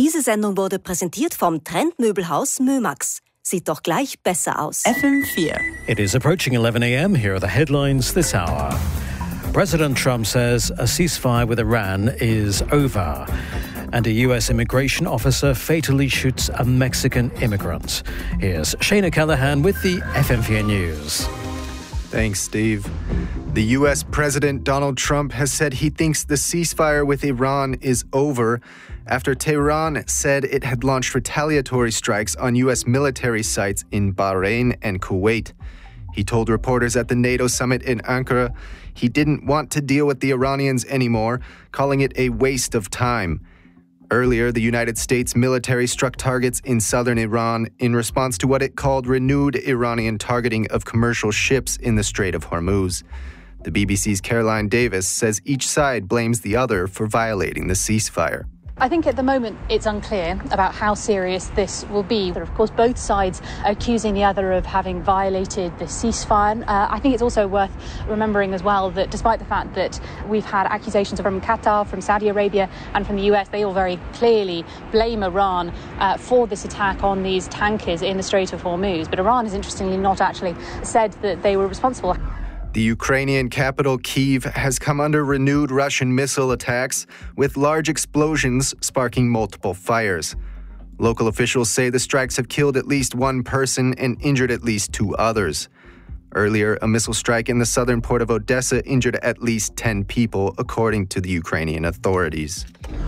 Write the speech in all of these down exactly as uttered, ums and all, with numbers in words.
Diese Sendung wurde präsentiert vom Trendmöbelhaus Mömax. Sieht doch gleich besser aus. F M four. It is approaching eleven a.m. Here are the headlines this hour. President Trump says a ceasefire with Iran is over. And a U S immigration officer fatally shoots a Mexican immigrant. Here's Shana Callahan with the F M four News. Thanks, Steve. The U S President Donald Trump has said he thinks the ceasefire with Iran is over after Tehran said it had launched retaliatory strikes on U S military sites in Bahrain and Kuwait. He told reporters at the NATO summit in Ankara he didn't want to deal with the Iranians anymore, calling it a waste of time. Earlier, the United States military struck targets in southern Iran in response to what it called renewed Iranian targeting of commercial ships in the Strait of Hormuz. The B B C's Caroline Davis says each side blames the other for violating the ceasefire. I think at the moment it's unclear about how serious this will be. Of course, both sides are accusing the other of having violated the ceasefire. Uh, I think it's also worth remembering as well that despite the fact that we've had accusations from Qatar, from Saudi Arabia and from the U S, they all very clearly blame Iran uh, for this attack on these tankers in the Strait of Hormuz. But Iran has interestingly not actually said that they were responsible. The Ukrainian capital, Kyiv, has come under renewed Russian missile attacks, with large explosions sparking multiple fires. Local officials say the strikes have killed at least one person and injured at least two others. Earlier, a missile strike in the southern port of Odessa injured at least ten people, according to the Ukrainian authorities.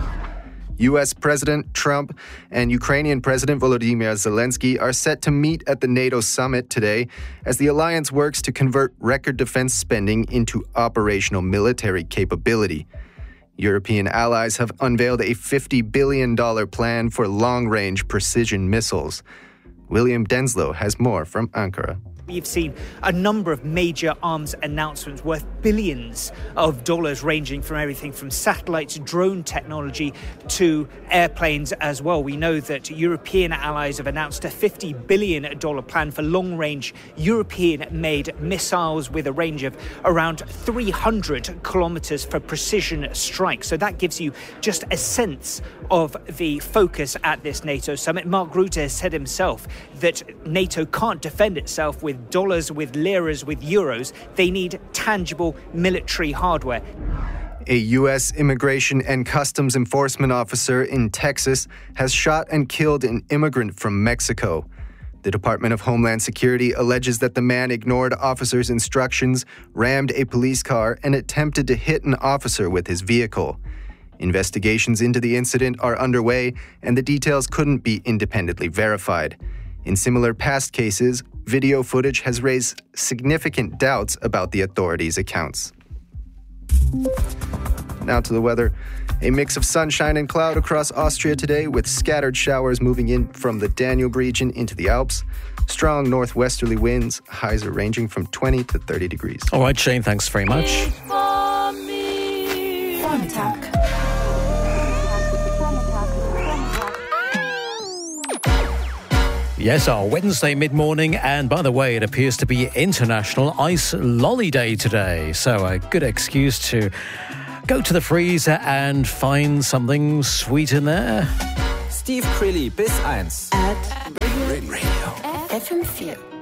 U S President Trump and Ukrainian President Volodymyr Zelensky are set to meet at the NATO summit today as the alliance works to convert record defense spending into operational military capability. European allies have unveiled a fifty billion dollars plan for long-range precision missiles. William Denslow has more from Ankara. We've seen a number of major arms announcements worth billions of dollars, ranging from everything from satellites, drone technology to airplanes as well. We know that European allies have announced a fifty billion dollars plan for long-range European-made missiles with a range of around three hundred kilometers for precision strikes. So that gives you just a sense of the focus at this NATO summit. Mark Rutte has said himself that NATO can't defend itself with dollars, with liras, with euros. They need tangible military hardware. A U S immigration and customs enforcement officer in Texas has shot and killed an immigrant from Mexico. The Department of Homeland Security alleges that the man ignored officers' instructions, rammed a police car, and attempted to hit an officer with his vehicle. Investigations into the incident are underway, and the details couldn't be independently verified. In similar past cases, video footage has raised significant doubts about the authorities' accounts. Now to the weather. A mix of sunshine and cloud across Austria today, with scattered showers moving in from the Danube region into the Alps. Strong northwesterly winds, highs are ranging from twenty to thirty degrees. All right, Shane, thanks very much. Vormittag. Yes, our Wednesday mid-morning, and by the way, it appears to be International Ice Lolly Day today, so a good excuse to go to the freezer and find something sweet in there. Steve Crilly bis eins. At Radio. F M four.